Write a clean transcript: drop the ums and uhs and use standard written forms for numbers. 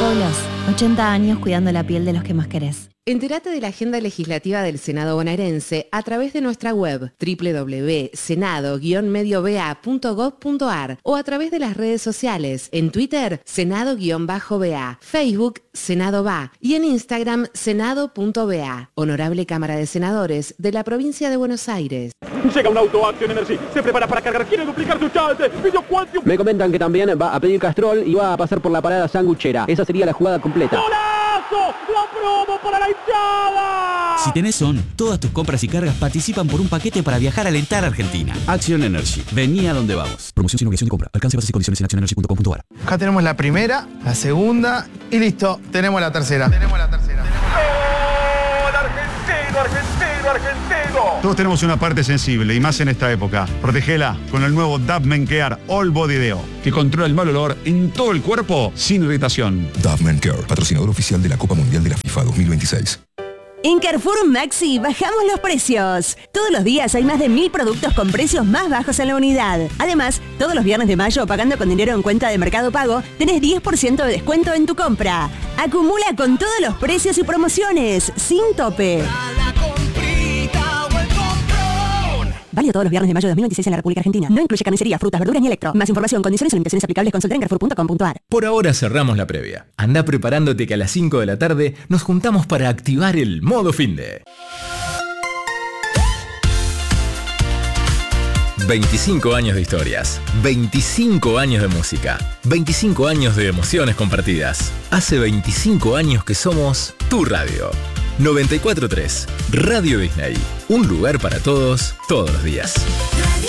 Ecoglós, 80 años cuidando la piel de los que más querés. Entérate de la agenda legislativa del Senado bonaerense a través de nuestra web www.senado-medioba.gov.ar o a través de las redes sociales, en Twitter, Senado-BA, Facebook, Senado Va y en Instagram, Senado.ba. Honorable Cámara de Senadores de la Provincia de Buenos Aires. Llega un auto Action Energy, se prepara para cargar, quiere duplicar su chance, pidió Quantium. Me comentan que también va a pedir Castrol y va a pasar por la parada sanguchera. Esa sería la jugada completa. ¡Golazo! ¡La promo para la hinchada! Si tenés ON, todas tus compras y cargas participan por un paquete para viajar a alentar a Argentina. Action Energy. Vení a donde vamos. Promoción sin obligación de compra. Alcance, bases y condiciones en actionenergy.com.ar. Acá tenemos la primera, la segunda y listo. Tenemos la tercera. ¡Gol argentino, argentino, argentino! Todos tenemos una parte sensible y más en esta época. Protegela con el nuevo Dove Men Care All Body Deo, que controla el mal olor en todo el cuerpo sin irritación. Dove Men Care, patrocinador oficial de la Copa Mundial de la FIFA 2026. En Carrefour Maxi bajamos los precios. Todos los días hay más de 1000 productos con precios más bajos en la unidad. Además, todos los viernes de mayo, pagando con dinero en cuenta de Mercado Pago, tenés 10% de descuento en tu compra. Acumula con todos los precios y promociones, sin tope. Válido todos los viernes de mayo de 2026 en la República Argentina. No incluye carnicería, frutas, verduras ni electro. Más información, condiciones y limitaciones aplicables, consulta en carrefour.com.ar. Por ahora cerramos la previa. Anda preparándote que a las 5 de la tarde nos juntamos para activar el modo finde. 25 años de historias, 25 años de música, 25 años de emociones compartidas. Hace 25 años que somos tu radio. 94.3 Radio Disney. Un lugar para todos, todos los días.